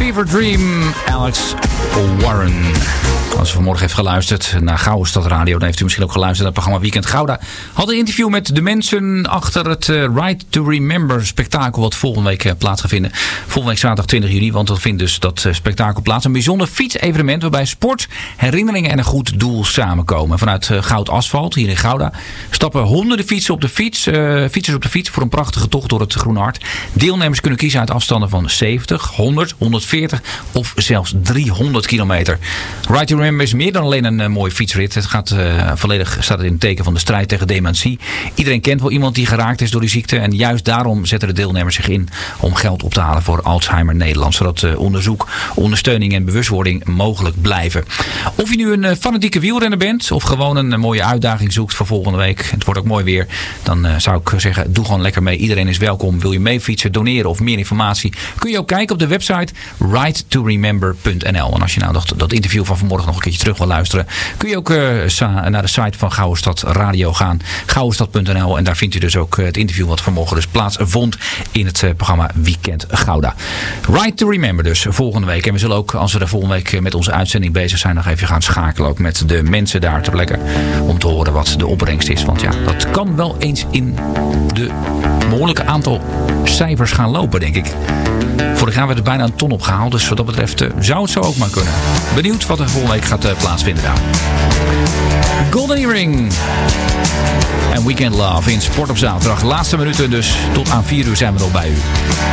Fever Dream, Alex Warren. Als u vanmorgen heeft geluisterd naar Gouden Stad Radio, dan heeft u misschien ook geluisterd naar het programma Weekend Gouda. Had een interview met de mensen achter het Right to Remember spektakel wat volgende week plaats gaat vinden. Volgende week zaterdag 20 juni, want dan vindt dus dat spektakel plaats. Een bijzonder fietsevenement waarbij sport, herinneringen en een goed doel samenkomen. Vanuit Goud Asfalt hier in Gouda stappen honderden fietsers op de fiets voor een prachtige tocht door het Groene Hart. Deelnemers kunnen kiezen uit afstanden van 70, 100, 140 of zelfs 300 kilometer. Right to Remember is meer dan alleen een mooie fietsrit. Het gaat volledig staat in het teken van de strijd tegen dementie. Iedereen kent wel iemand die geraakt is door die ziekte. En juist daarom zetten de deelnemers zich in om geld op te halen voor Alzheimer Nederland. Zodat onderzoek, ondersteuning en bewustwording mogelijk blijven. Of je nu een fanatieke wielrenner bent of gewoon een mooie uitdaging zoekt voor volgende week. Het wordt ook mooi weer. Dan zou ik zeggen, doe gewoon lekker mee. Iedereen is welkom. Wil je meefietsen, doneren of meer informatie? Kun je ook kijken op de website righttoremember.nl. En als je nou dat interview van vanmorgen nog een keertje terug wil luisteren, kun je ook naar de site van Gouden Stad Radio gaan. Gouwenstad.nl. En daar vindt u dus ook het interview wat vanmorgen dus plaatsvond in het programma Weekend Gouda. Right to Remember dus volgende week. En we zullen ook, als we de volgende week met onze uitzending bezig zijn, nog even gaan schakelen ook met de mensen daar ter plekke om te horen wat de opbrengst is. Want ja, dat kan wel eens in de behoorlijke aantal cijfers gaan lopen, denk ik. Vorig jaar werd er bijna een ton opgehaald. Dus wat dat betreft zou het zo ook maar kunnen. Benieuwd wat er volgende week gaat plaatsvinden daar. Golden Earring en Weekend Love in Sport op zaterdag. Laatste minuten dus. Tot aan 4 uur zijn we nog bij u.